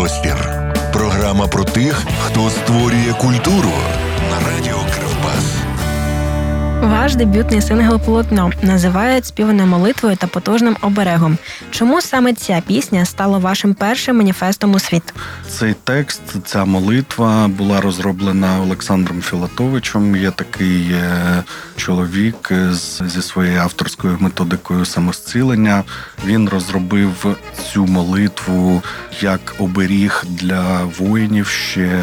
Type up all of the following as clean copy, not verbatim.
простір. Програма про тих, хто створює культуру на радіо Кривбас. Ваш дебютний сингл «Полотно» називають співаною молитвою та потужним оберегом. Чому саме ця пісня стала вашим першим маніфестом у світ? Цей текст, ця молитва була розроблена Олександром Філатовичем. Є такий чоловік зі своєю авторською методикою самозцілення. Він розробив цю молитву як оберіг для воїнів ще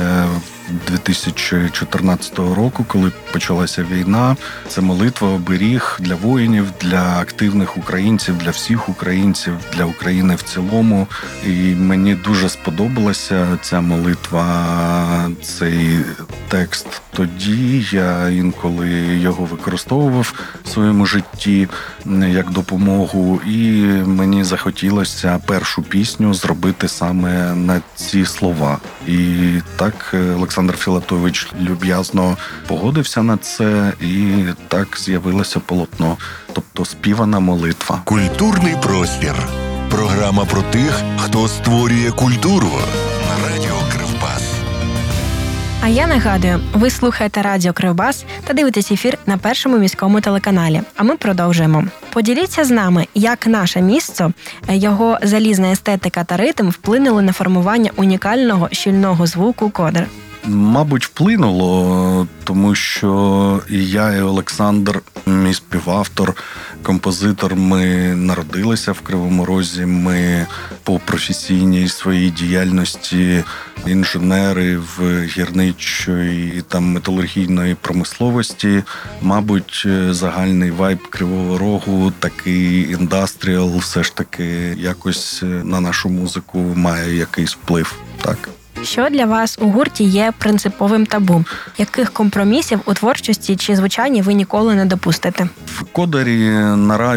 2014 року, коли почалася війна. Це молитва-оберіг для воїнів, для активних українців, для всіх українців, для України в цілому. І мені дуже сподобалася ця молитва, цей текст. Тоді я інколи його використовував в своєму житті як допомогу, і мені захотілося першу пісню зробити саме на ці слова. І так Олександр Філатович люб'язно погодився на це, і так з'явилося полотно, тобто співана молитва. Культурний простір. Програма про тих, хто створює культуру на радіо Кривбас. А я нагадую, ви слухаєте Радіо Кривбас та дивитесь ефір на Першому міському телеканалі. А ми продовжуємо. Поділіться з нами, як наше місто, його залізна естетика та ритм вплинули на формування унікального щільного звуку кодр. Мабуть, вплинуло, тому що і я, і Олександр, мій співавтор, композитор, ми народилися в Кривому Розі, ми по професійній своїй діяльності інженери в гірничої та металургійної промисловості. Мабуть, загальний вайб Кривого Рогу, такий індастріал, все ж таки якось на нашу музику має якийсь вплив, так. Що для вас у гурті є принциповим табу? Яких компромісів у творчості чи звучанні ви ніколи не допустите? В кодері наразі